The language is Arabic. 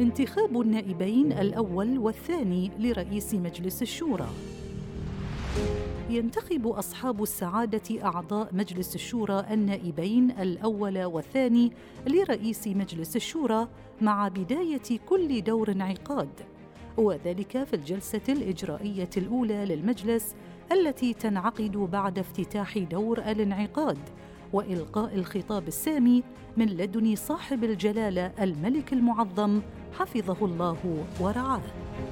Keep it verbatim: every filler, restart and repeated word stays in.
انتخاب النائبين الأول والثاني لرئيس مجلس الشورى. ينتخب أصحاب السعادة أعضاء مجلس الشورى النائبين الأول والثاني لرئيس مجلس الشورى مع بداية كل دور انعقاد، وذلك في الجلسة الإجرائية الأولى للمجلس التي تنعقد بعد افتتاح دور الانعقاد وإلقاء الخطاب السامي من لدن صاحب الجلالة الملك المعظم حفظه الله ورعاه.